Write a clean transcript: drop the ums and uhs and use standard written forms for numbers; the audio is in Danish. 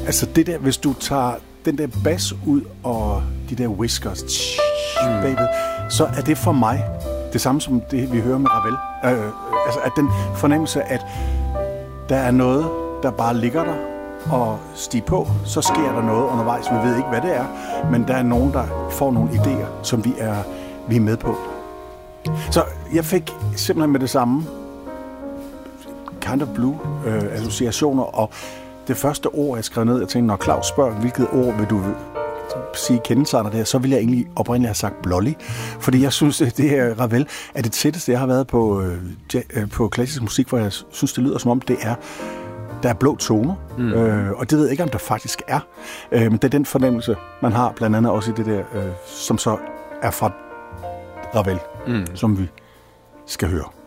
Altså det der, hvis du tager den der bas ud og de der whiskers bagved, så er det for mig det samme som det, vi hører med Ravel. Altså at den fornemmelse, at der er noget, der bare ligger der og stiger på, så sker der noget undervejs. Vi ved ikke, hvad det er, men der er nogen, der får nogle idéer, som vi er med på. Så jeg fik simpelthen med det samme kind of blue associationer, og det første ord, jeg skrev ned, jeg tænkte, når Claus spørger, hvilket ord vil du sige kendetegner det her, så vil jeg egentlig oprindeligt have sagt blolly, fordi jeg synes, at det her Ravel er det tætteste, jeg har været på klassisk musik, hvor jeg synes, det lyder som om, der er blå toner, og det ved jeg ikke, om der faktisk er, men det er den fornemmelse, man har blandt andet også i det der, som så er fra Ravel, som vi skal høre.